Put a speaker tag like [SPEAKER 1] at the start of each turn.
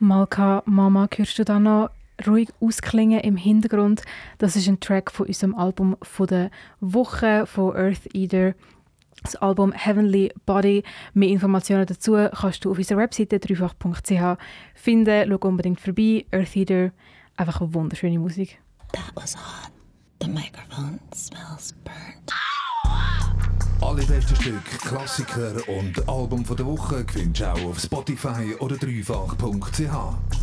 [SPEAKER 1] Malka Mama hörst du da noch ruhig ausklingen im Hintergrund. Das ist ein Track von unserem Album von der Woche von Earth Eater. Das Album Heavenly Body. Mehr Informationen dazu kannst du auf unserer Webseite dreifach.ch finden. Schau unbedingt vorbei. Earth Eater, einfach eine wunderschöne Musik.
[SPEAKER 2] That was hot. The microphone smells burnt.
[SPEAKER 3] Alle besten Stücke, Klassiker und Album von der Woche findest du auch auf Spotify oder dreifach.ch.